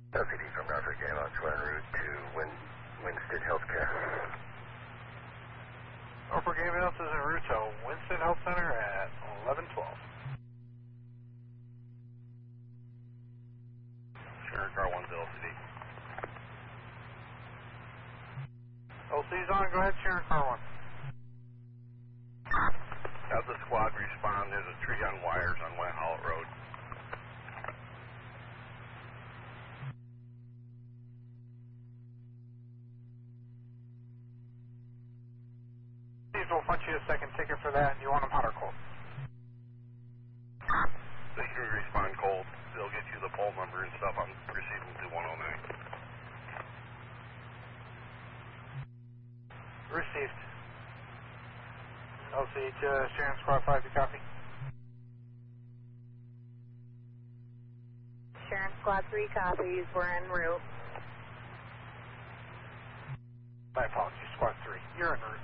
LCD from Norfolk Ambulance, we're en route to Winston Healthcare. Norfolk Ambulance is en route to Winston Health Center at 11:12. Sure, car 1's LCD. LC's on, go ahead, share car 1. Have the squad respond, there's a tree on wires on Wet Hollow Road. These will punch you a second ticket for that, and you want them hot or cold? They can respond cold. They'll get you the poll number and stuff. I'm proceeding to 109. Received. LC to Sharon Squad 5, you copy? Sharon Squad 3 copies, we're en route. My apologies, Squad 3, you're en route.